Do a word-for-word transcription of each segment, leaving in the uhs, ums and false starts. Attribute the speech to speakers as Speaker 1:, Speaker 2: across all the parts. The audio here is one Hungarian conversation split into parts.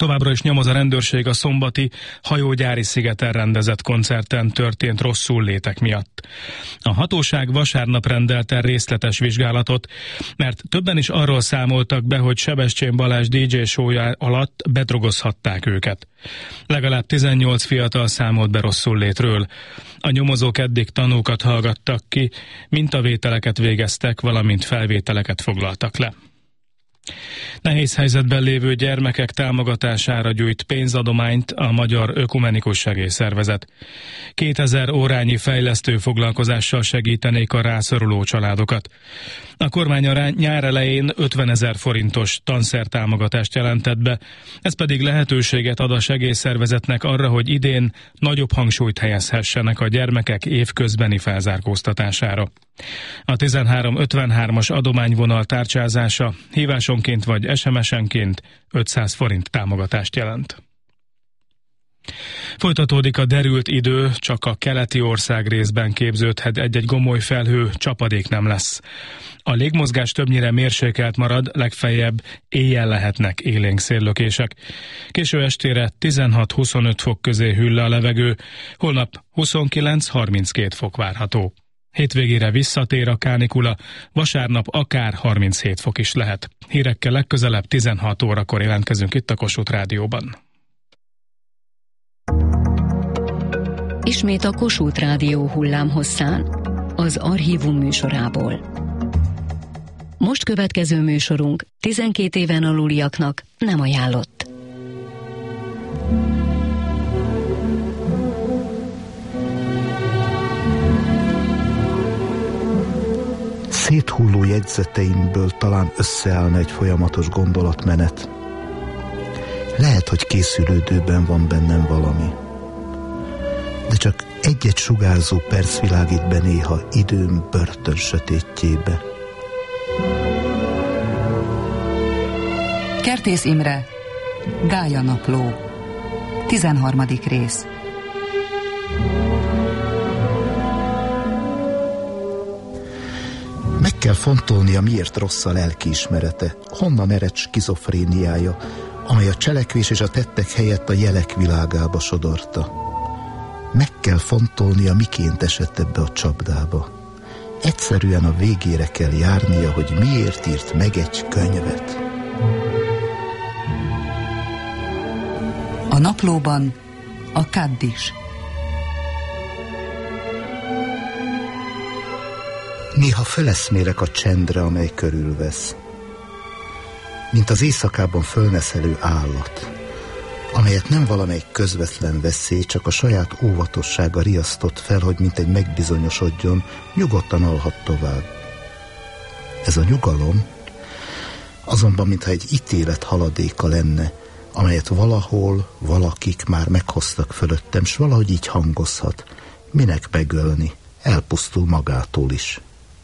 Speaker 1: Továbbra is nyomoz a rendőrség a szombati hajógyári szigeten rendezett koncerten történt rosszullétek miatt. A hatóság vasárnap rendelt el részletes vizsgálatot, mert többen is arról számoltak be, hogy Sebestyén Balázs dé dzsé show-ja alatt bedrogozhatták őket. Legalább tizennyolc fiatal számolt be rosszullétről. A nyomozók eddig tanúkat hallgattak ki, mintavételeket végeztek, valamint felvételeket foglaltak le. Nehéz helyzetben lévő gyermekek támogatására gyűjt pénzadományt a Magyar Ökumenikus Segélyszervezet. kétezer órányi fejlesztő foglalkozással segítenék a rászoruló családokat. A kormány a nyár elején ötvenezer forintos tanszertámogatást jelentett be, ez pedig lehetőséget ad a segélyszervezetnek arra, hogy idén nagyobb hangsúlyt helyezhessenek a gyermekek évközbeni felzárkóztatására. A tizenhárom ötvenhármas adományvonal tárcsázása hívásonként vagy es em es-enként ötszáz forint támogatást jelent. Folytatódik a derült idő, csak a keleti ország részben képződhet egy-egy gomoly felhő, csapadék nem lesz. A légmozgás többnyire mérsékelt marad, legfeljebb éjjel lehetnek élénk széllökések. Késő estére tizenhat-huszonöt fok közé hűl le a levegő, holnap huszonkilenc-harminckét fok várható. Hétvégére visszatér a kánikula, vasárnap akár harminchét fok is lehet. Hírekkel legközelebb tizenhat órakor jelentkezünk itt a Kossuth Rádióban.
Speaker 2: Ismét a Kossuth Rádió hullámhosszán, az Archívum műsorából. Most következő műsorunk tizenkét éven aluliaknak nem ajánlott.
Speaker 3: Széthulló jegyzeteimből talán összeállna egy folyamatos gondolatmenet. Lehet, hogy készülődőben van bennem valami. De csak egy-egy sugárzó perc világít be néha időm börtön sötétjébe.
Speaker 4: Kertész Imre, Gája napló, tizenharmadik rész.
Speaker 3: Meg kell fontolnia, miért rossz a lelkiismerete, honnan ered skizofréniája, amely a cselekvés és a tettek helyett a jelek világába sodorta. Meg kell fontolnia, miként esett ebbe a csapdába. Egyszerűen a végére kell járnia, hogy miért írt meg egy könyvet.
Speaker 4: A naplóban a Kaddis.
Speaker 3: Néha föleszmélek a csendre, amely körülvesz. Mint az éjszakában fölneszelő állat, amelyet nem valamelyik közvetlen veszély, csak a saját óvatossága riasztott fel, hogy mint egy megbizonyosodjon, nyugodtan alhat tovább. Ez a nyugalom azonban mintha egy ítélet haladéka lenne, amelyet valahol valakik már meghoztak fölöttem, s valahogy így hangozhat. Minek megölni? Elpusztul magától is.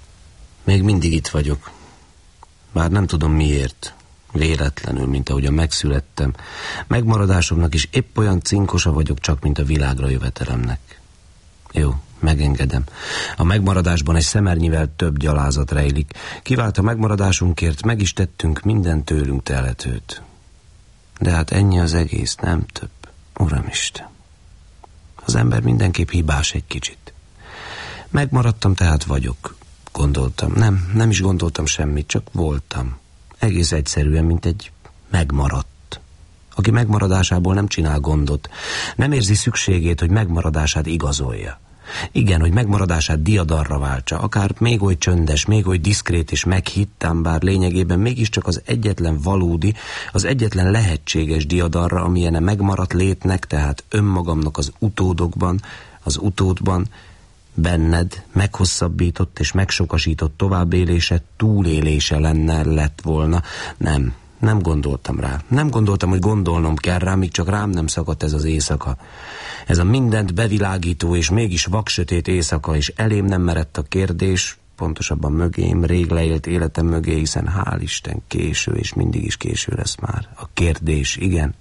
Speaker 5: Még mindig itt vagyok. Bár nem tudom miért. Véletlenül, mint ahogyan megszülettem. Megmaradásomnak is épp olyan cinkosa vagyok csak, mint a világra jövetelemnek. Jó, megengedem. A megmaradásban egy szemernyivel több gyalázat rejlik. Kivált a megmaradásunkért, meg is tettünk minden tőlünk telhetőt. De hát ennyi az egész, nem több. Uramisten. Az ember mindenképp hibás egy kicsit. Megmaradtam, tehát vagyok. Gondoltam. Nem, nem is gondoltam semmit, csak voltam. Egész egyszerűen, mint egy megmaradt. Aki megmaradásából nem csinál gondot, nem érzi szükségét, hogy megmaradását igazolja. Igen, hogy megmaradását diadarra váltsa, akár még oly csöndes, még oly diszkrét és meghittem, bár lényegében mégiscsak az egyetlen valódi, az egyetlen lehetséges diadarra, amilyen a megmaradt létnek, tehát önmagamnak az utódokban, az utódban, benned meghosszabbított és megsokasított továbbélése, túlélése lenne, lett volna. Nem, nem gondoltam rá. Nem gondoltam, hogy gondolnom kell rá, míg csak rám nem szakadt ez az éjszaka. Ez a mindent bevilágító és mégis vaksötét éjszaka, és elém nem merett a kérdés, pontosabban mögém, rég leélt életem mögé, hiszen hál' Isten késő, és mindig is késő lesz már. A kérdés, igen,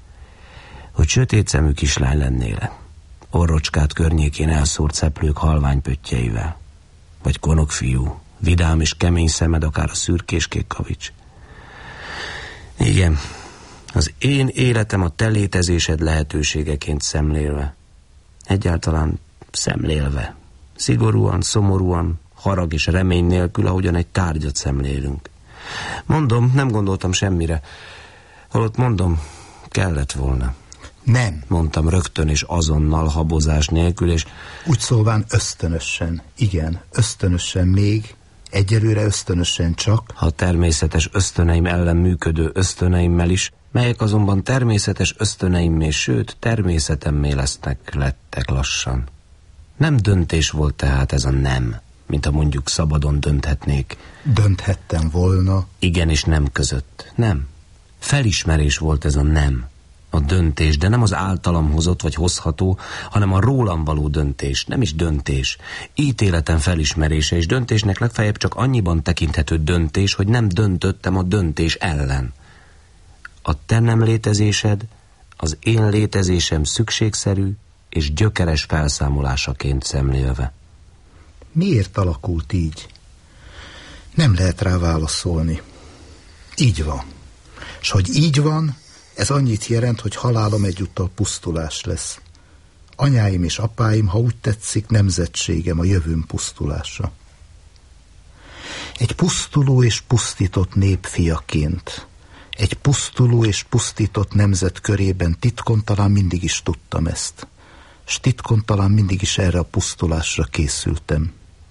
Speaker 5: hogy sötét szemű kislány lennél-e? Orrocskát környékén elszórt szeplők halványpöttyeivel. Vagy konokfiú, vidám és kemény szemed, akár a szürkéskék kavics. Igen, Az én életem a te létezésed lehetőségeként szemlélve. Egyáltalán szemlélve. Szigorúan, szomorúan, harag és remény nélkül, ahogyan egy tárgyat szemlélünk. Mondom, nem gondoltam semmire. Holott mondom, kellett volna.
Speaker 3: Nem.
Speaker 5: Mondtam rögtön és azonnal, habozás nélkül, és...
Speaker 3: Úgy szólván ösztönösen. Igen, ösztönösen még, egyelőre ösztönösen csak.
Speaker 5: Ha természetes ösztöneim ellen működő ösztöneimmel is, melyek azonban természetes ösztöneimmé, sőt, természetemmé lesznek, lettek lassan. Nem döntés volt tehát ez a nem, mint ha mondjuk szabadon dönthetnék.
Speaker 3: Dönthettem volna.
Speaker 5: Igen és nem között. Nem. Felismerés volt ez a nem. A döntés, de nem az általam hozott vagy hozható, hanem a rólam való döntés, nem is döntés. Ítéletem felismerése, és döntésnek legfeljebb csak annyiban tekinthető döntés, hogy nem döntöttem a döntés ellen. A te nem létezésed, az én létezésem szükségszerű és gyökeres felszámolásaként szemlélve.
Speaker 3: Miért alakult így? Nem lehet rá válaszolni. Így van. S hogy így van, ez annyit jelent, hogy halálom egyúttal pusztulás lesz. Anyáim és apáim, ha úgy tetszik, nemzetségem, a jövőm pusztulása. Egy pusztuló és pusztított nép fiaként, egy pusztuló és pusztított nemzet körében titkon talán mindig is tudtam ezt, s titkon talán mindig is erre a pusztulásra készültem.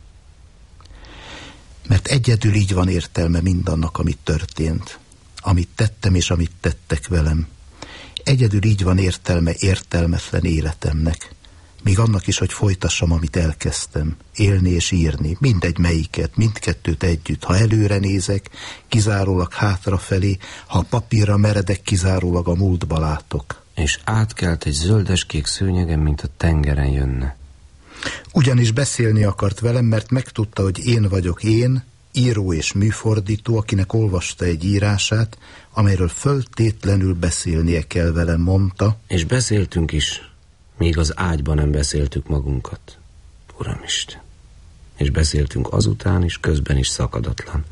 Speaker 3: Mert egyedül így van értelme mindannak, amit történt, amit tettem és amit tettek velem. Egyedül így van értelme értelmetlen életemnek, még annak is, hogy folytassam, amit elkezdtem, élni és írni, mindegy melyiket, mindkettőt együtt. Ha előre nézek, kizárólag hátrafelé, ha papírra meredek, kizárólag a múltba látok.
Speaker 5: És átkelt egy zöldeskék szőnyegen, mint a tengeren jönne.
Speaker 3: Ugyanis beszélni akart velem, mert megtudta, hogy én vagyok én, író és műfordító, akinek olvasta egy írását, amelyről föltétlenül beszélnie kell velem, mondta.
Speaker 5: És beszéltünk is, még az ágyban nem beszéltük magunkat. Uramisten! És beszéltünk azután is, közben is szakadatlan.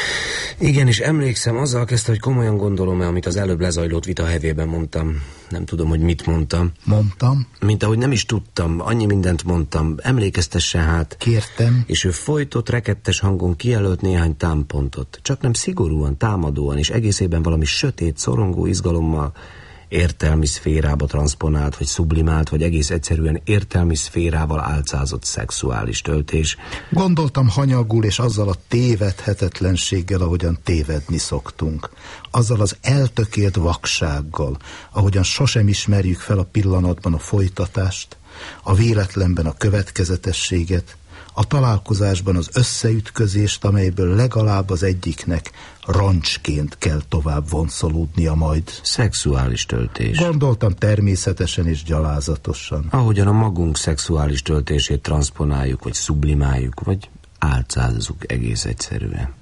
Speaker 5: Igen, és emlékszem, azzal kezdte, hogy komolyan gondolom-e, amit az előbb lezajlott vita hevében mondtam. Nem tudom, hogy mit mondtam.
Speaker 3: Mondtam?
Speaker 5: Mint ahogy nem is tudtam, annyi mindent mondtam. Emlékeztessen hát.
Speaker 3: Kértem.
Speaker 5: És ő folytott, rekettes hangon kijelölt néhány támpontot. Csak nem szigorúan, támadóan, és egészében valami sötét, szorongó izgalommal értelmi szférába transponált, vagy sublimált, vagy egész egyszerűen értelmi szférával álcázott szexuális töltés.
Speaker 3: Gondoltam hanyagul, és azzal a tévedhetetlenséggel, ahogyan tévedni szoktunk. Azzal az eltökélt vaksággal, ahogyan sosem ismerjük fel a pillanatban a folytatást, a véletlenben a következetességet, a találkozásban az összeütközést, amelyből legalább az egyiknek rancsként kell tovább vonszolódnia majd.
Speaker 5: Szexuális töltés.
Speaker 3: Gondoltam természetesen és gyalázatosan.
Speaker 5: Ahogyan a magunk szexuális töltését transponáljuk, vagy sublimáljuk, vagy álcázzuk egész egyszerűen.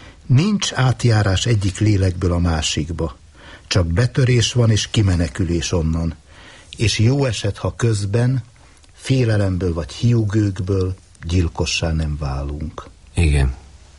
Speaker 3: Nincs átjárás egyik lélekből a másikba. Csak betörés van és kimenekülés onnan. És jó eset, ha közben, félelemből vagy hiúgőkből gyilkossá nem válunk.
Speaker 5: Igen.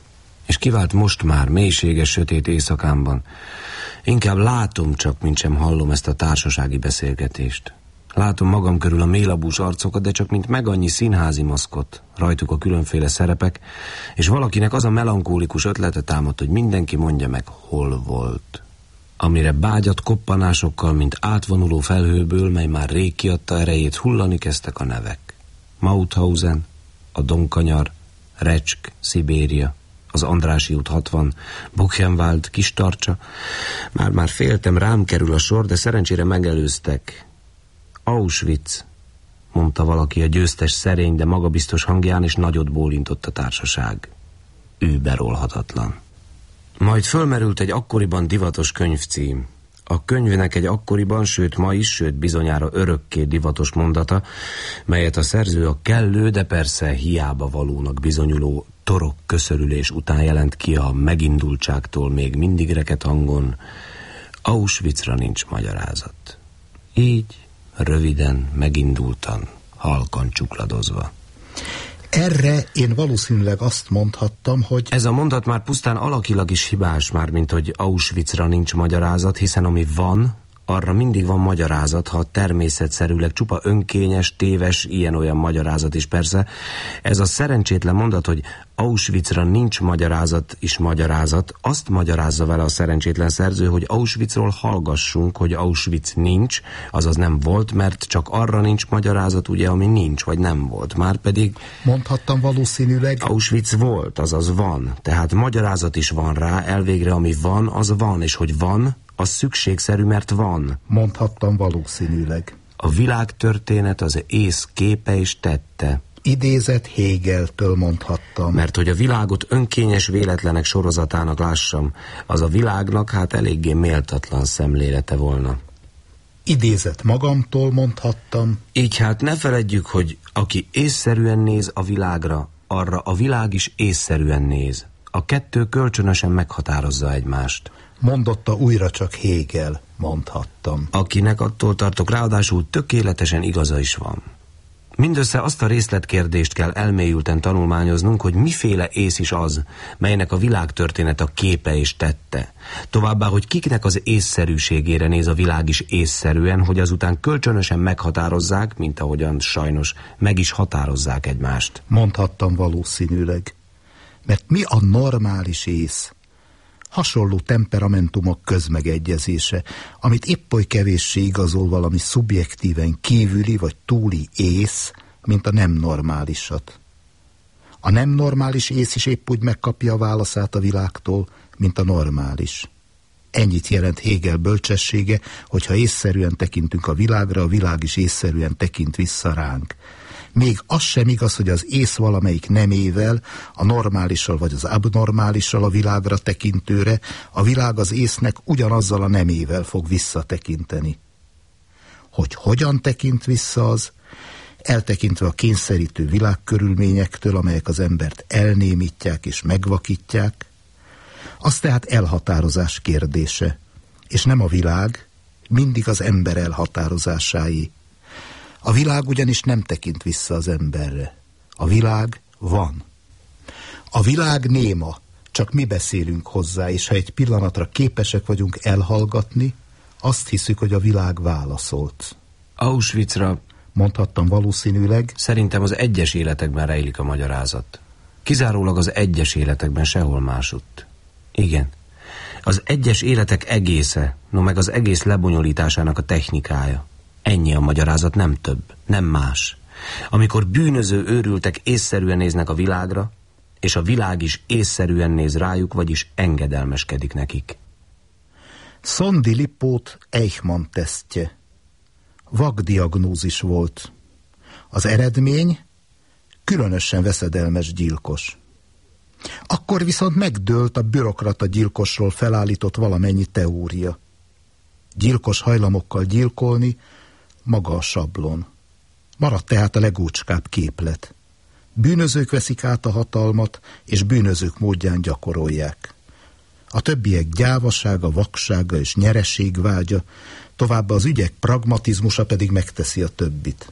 Speaker 5: És kivált most már mélységes sötét éjszakámban. Inkább látom csak, mint sem hallom ezt a társasági beszélgetést. Látom magam körül a mélabús arcokat, de csak mint meg annyi színházi maszkot, rajtuk a különféle szerepek, és valakinek az a melankólikus ötlete támadt, hogy mindenki mondja meg, hol volt. Amire bágyat koppanásokkal, mint átvonuló felhőből, mely már rég kiadta erejét, hullani kezdtek a nevek. Mauthausen, a Donkanyar, Recsk, Szibéria, az Andrássy út hatvan, Buchenwald, Kistarcsa. Már-már féltem, rám kerül a sor, de szerencsére megelőztek. Auschwitz, mondta valaki a győztes szerény, de magabiztos hangján, és nagyot bólintott a társaság. Überolhatatlan. Majd fölmerült egy akkoriban divatos könyvcím. A könyvnek egy akkoriban, sőt ma is, sőt bizonyára örökké divatos mondata, melyet a szerző a kellő, de persze hiába valónak bizonyuló torok köszörülés után jelent ki a megindultságtól még mindig reket hangon: Auschwitzra nincs magyarázat. Így, röviden, megindultan, halkan csukladozva.
Speaker 3: Erre én valószínűleg azt mondhattam, hogy...
Speaker 5: Ez a mondat már pusztán alakilag is hibás, már mint hogy Auschwitzra nincs magyarázat, hiszen ami van, arra mindig van magyarázat, ha természetszerűleg csupa önkényes, téves, ilyen-olyan magyarázat is persze. Ez a szerencsétlen mondat, hogy Auschwitzra nincs magyarázat is magyarázat, azt magyarázza vele a szerencsétlen szerző, hogy Auschwitzról hallgassunk, hogy Auschwitz nincs, azaz nem volt, mert csak arra nincs magyarázat, ugye, ami nincs, vagy nem volt. Márpedig...
Speaker 3: Mondhattam valószínűleg...
Speaker 5: Auschwitz volt, azaz van. Tehát magyarázat is van rá, elvégre ami van, az van, és hogy van, az szükségszerű, mert van.
Speaker 3: Mondhattam valószínűleg.
Speaker 5: A világtörténet az ész képe és tette.
Speaker 3: Idézet Hegeltől mondhattam.
Speaker 5: Mert hogy a világot önkényes véletlenek sorozatának lássam, az a világnak hát eléggé méltatlan szemlélete volna.
Speaker 3: Idézet magamtól mondhattam.
Speaker 5: Így hát ne feledjük, hogy aki észszerűen néz a világra, arra a világ is észszerűen néz. A kettő kölcsönösen meghatározza egymást.
Speaker 3: Mondotta újra csak Hegel, mondhattam.
Speaker 5: Akinek attól tartok, ráadásul tökéletesen igaza is van. Mindössze azt a részletkérdést kell elmélyülten tanulmányoznunk, hogy miféle ész is az, melynek a világtörténet a képe és tette. Továbbá, hogy kiknek az észszerűségére néz a világ is észszerűen, hogy azután kölcsönösen meghatározzák, mint ahogyan sajnos meg is határozzák egymást.
Speaker 3: Mondhattam valószínűleg. Mert mi a normális ész? Hasonló temperamentumok közmegegyezése, amit épp oly kevéssé igazol valami szubjektíven kívüli vagy túli ész, mint a nem normálisat. A nem normális ész is épp úgy megkapja a válaszát a világtól, mint a normális. Ennyit jelent Hegel bölcsessége, hogyha észszerűen tekintünk a világra, a világ is észszerűen tekint vissza ránk. Még az sem igaz, hogy az ész valamelyik nemével, a normálissal vagy az abnormálissal a világra tekintőre, a világ az észnek ugyanazzal a nemével fog visszatekinteni. Hogy hogyan tekint vissza az, eltekintve a kényszerítő világkörülményektől, amelyek az embert elnémítják és megvakítják, az tehát elhatározás kérdése, és nem a világ, mindig az ember elhatározásáé. A világ ugyanis nem tekint vissza az emberre. A világ van. A világ néma, csak mi beszélünk hozzá, és ha egy pillanatra képesek vagyunk elhallgatni, azt hiszük, hogy a világ válaszolt.
Speaker 5: Auschwitzra,
Speaker 3: mondhattam valószínűleg,
Speaker 5: szerintem az egyes életekben rejlik a magyarázat. Kizárólag az egyes életekben, sehol másutt. Igen. Az egyes életek egésze, no meg az egész lebonyolításának a technikája. Ennyi a magyarázat, nem több, nem más. Amikor bűnöző őrültek észszerűen néznek a világra, és a világ is észszerűen néz rájuk, vagyis engedelmeskedik nekik.
Speaker 3: Szondi Lipót Eichmann tesztje. Vakdiagnózis volt. Az eredmény különösen veszedelmes gyilkos. Akkor viszont megdőlt a bürokrata gyilkosról felállított valamennyi teória. Gyilkos hajlamokkal gyilkolni, maga a sablon. Maradt tehát a legócskább képlet. Bűnözők veszik át a hatalmat, és bűnözők módján gyakorolják. A többiek gyávasága, vaksága és nyereségvágya, továbbá az ügyek pragmatizmusa pedig megteszi a többit.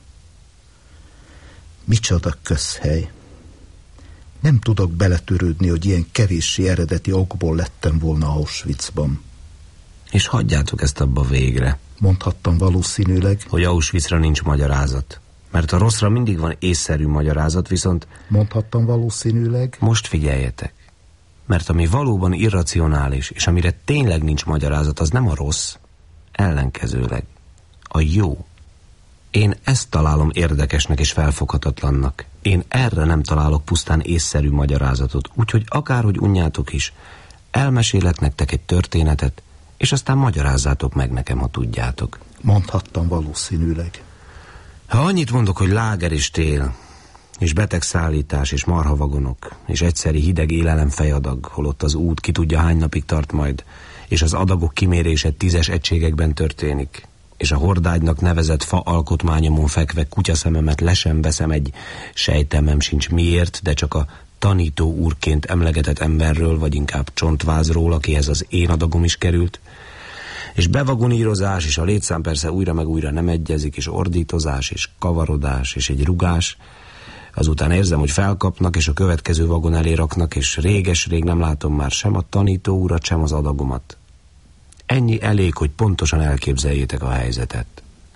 Speaker 3: Micsoda közhely! Nem tudok beletörődni, hogy ilyen kevéssé eredeti okból lettem volna Auschwitzban.
Speaker 5: És hagyjátok ezt abba végre.
Speaker 3: Mondhattam valószínűleg,
Speaker 5: hogy Auschwitzra nincs magyarázat. Mert a rosszra mindig van észszerű magyarázat, viszont...
Speaker 3: Mondhattam valószínűleg.
Speaker 5: Most figyeljetek. Mert ami valóban irracionális, és amire tényleg nincs magyarázat, az nem a rossz, ellenkezőleg a jó. Én ezt találom érdekesnek és felfoghatatlannak. Én erre nem találok pusztán észszerű magyarázatot, úgyhogy akárhogy unjátok is, elmesélek nektek egy történetet, és aztán magyarázzátok meg nekem, ha tudjátok.
Speaker 3: Mondhattam valószínűleg.
Speaker 5: Ha annyit mondok, hogy láger és tél, és betegszállítás, és marhavagonok, és egyszeri hideg élelem fejadag, holott az út ki tudja hány napig tart majd, és az adagok kimérése tízes egységekben történik, és a hordágynak nevezett fa alkotmányomon fekve kutyaszememet le sem veszem egy sejtemem sincs miért, de csak a tanító úrként emlegetett emberről, vagy inkább csontvázról, akihez az én adagom is került, és bevagonírozás, és a létszám persze újra meg újra nem egyezik, és ordítozás, és kavarodás, és egy rugás, Azután érzem, hogy felkapnak, és a következő vagon elé raknak, és réges-rég nem látom már sem a tanító urat, sem az adagomat. Ennyi elég, hogy pontosan elképzeljétek a helyzetet.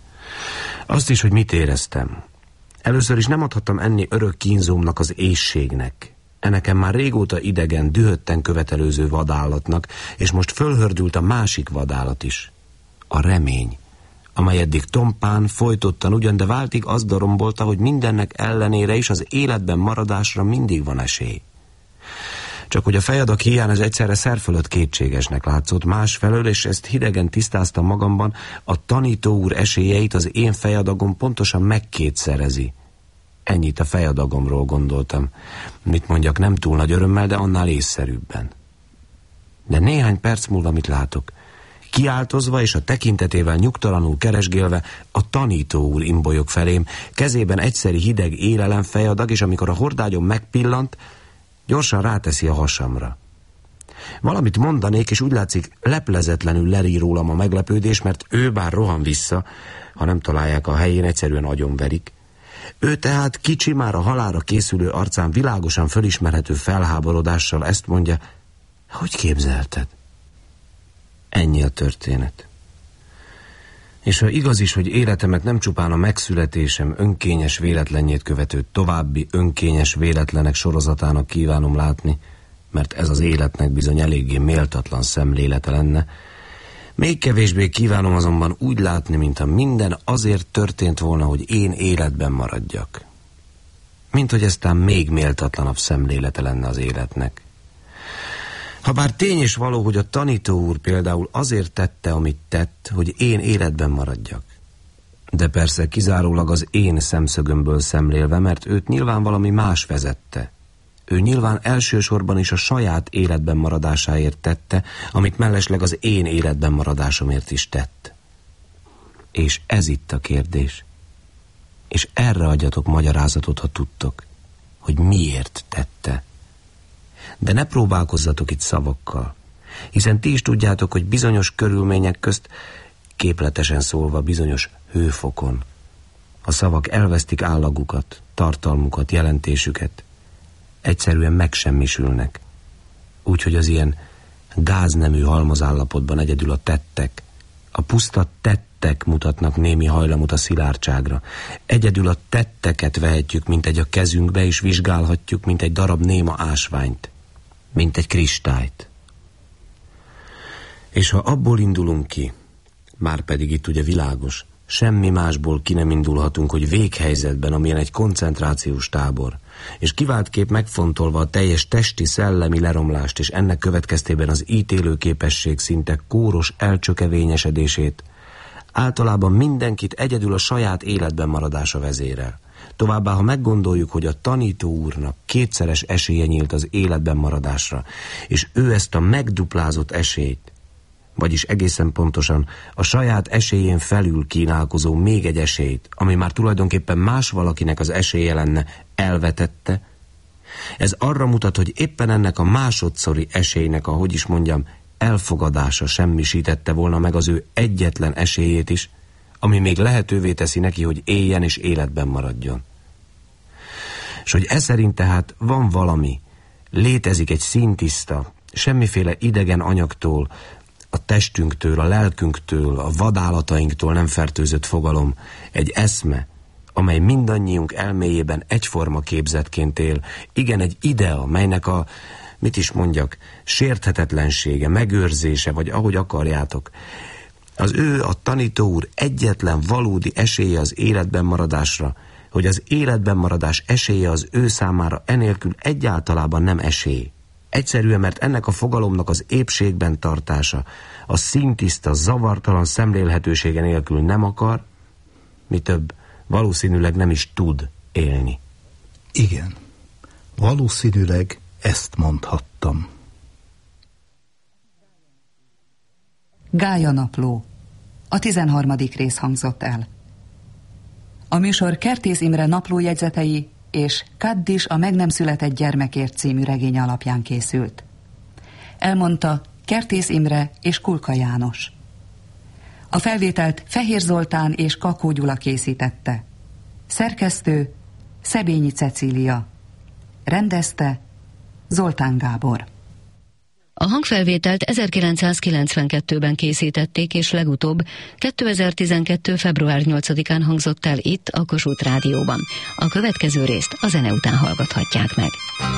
Speaker 5: Azt is, hogy mit éreztem. Először is nem adhattam enni örök kínzómnak, az éhségnek. Enekem már régóta idegen, dühötten követelőző vadállatnak, és most fölhördült a másik vadállat is. A remény, amely eddig tompán, folytottan ugyan, de váltig azt darombolta, hogy mindennek ellenére is az életben maradásra mindig van esély. Csak hogy a fejadak hiány ez egyszerre szerfölött kétségesnek látszott, másfelől, és ezt hidegen tisztáztam magamban, a tanító úr esélyeit az én fejadagom pontosan megkétszerezi. Ennyit a fejadagomról gondoltam. Mit mondjak, nem túl nagy örömmel, de annál észszerűbben. De néhány perc múlva mit látok? Kiáltozva és a tekintetével nyugtalanul keresgélve a tanító úr imbolyog felém, kezében egyszeri hideg élelem fejadag, és amikor a hordágyom megpillant, gyorsan ráteszi a hasamra. Valamit mondanék, és úgy látszik, leplezetlenül lerí rólam a meglepődés, mert ő bár rohan vissza, ha nem találják a helyén, egyszerűen agyonverik. Ő tehát kicsi, már a halálra készülő arcán világosan fölismerhető felháborodással ezt mondja: hogy képzelted? Ennyi a történet. És ha igaz is, hogy életemet nem csupán a megszületésem önkényes véletlenjét követő további önkényes véletlenek sorozatának kívánom látni, mert ez az életnek bizony eléggé méltatlan szemlélete lenne, még kevésbé kívánom azonban úgy látni, mintha minden azért történt volna, hogy én életben maradjak. Mint hogy eztán még méltatlanabb szemlélete lenne az életnek. Habár tény és való, hogy a tanító úr például azért tette, amit tett, hogy én életben maradjak. De persze kizárólag az én szemszögömből szemlélve, mert őt nyilván valami más vezette. Ő nyilván elsősorban is a saját életben maradásáért tette, amit mellesleg az én életben maradásomért is tett. És ez itt a kérdés. És erre adjatok magyarázatot, ha tudtok, hogy miért tette. De ne próbálkozzatok itt szavakkal, hiszen ti is tudjátok, hogy bizonyos körülmények közt, képletesen szólva bizonyos hőfokon, a szavak elvesztik állagukat, tartalmukat, jelentésüket, egyszerűen megsemmisülnek. Úgyhogy az ilyen gáznemű halmazállapotban egyedül a tettek, a puszta tettek mutatnak némi hajlamot a szilárdságra. Egyedül a tetteket vehetjük, mint egy a kezünkbe, és vizsgálhatjuk, mint egy darab néma ásványt, mint egy kristályt. És ha abból indulunk ki, már pedig itt ugye világos, semmi másból ki nem indulhatunk, hogy véghelyzetben, amilyen egy koncentrációs tábor, és kiváltképp megfontolva a teljes testi, szellemi leromlást, és ennek következtében az ítélőképesség szinte kóros elcsökevényesedését, általában mindenkit egyedül a saját életben maradása vezérel. Továbbá, ha meggondoljuk, hogy a tanító úrnak kétszeres esélye nyílt az életben maradásra, és ő ezt a megduplázott esélyt, vagyis egészen pontosan a saját esélyén felül kínálkozó még egy esélyt, ami már tulajdonképpen más valakinek az esélye lenne, elvetette, ez arra mutat, hogy éppen ennek a másodszori esélynek, ahogy is mondjam, elfogadása semmisítette volna meg az ő egyetlen esélyét is, ami még lehetővé teszi neki, hogy éljen és életben maradjon. És hogy ez szerint tehát van valami, létezik egy színtiszta, semmiféle idegen anyagtól, a testünktől, a lelkünktől, a vadállatainktól nem fertőzött fogalom, egy eszme, amely mindannyiunk elméjében egyforma képzetként él, igen, egy idea, melynek a, mit is mondjak, sérthetetlensége, megőrzése, vagy ahogy akarjátok, az ő, a tanító úr egyetlen valódi esélye az életben maradásra, hogy az életben maradás esélye az ő számára enélkül egyáltalában nem esély. Egyszerűen, mert ennek a fogalomnak az épségben tartása, a színtiszta, zavartalan szemlélhetősége nélkül nem akar, mi több, valószínűleg nem is tud élni.
Speaker 3: Igen, valószínűleg ezt mondhattam.
Speaker 4: Gája napló. A tizenharmadik rész hangzott el. A műsor Kertész Imre naplójegyzetei és Kaddis a meg nem született gyermekért című regény alapján készült. Elmondta Kertész Imre és Kulka János. A felvételt Fehér Zoltán és Kakó Gyula készítette. Szerkesztő Szebényi Cecília. Rendezte Zoltán Gábor.
Speaker 2: A hangfelvételt ezerkilencszázkilencvenkettőben készítették, és legutóbb kétezer-tizenkettő. február nyolcadikán hangzott el itt a Kossuth Rádióban. A következő részt a zene után hallgathatják meg.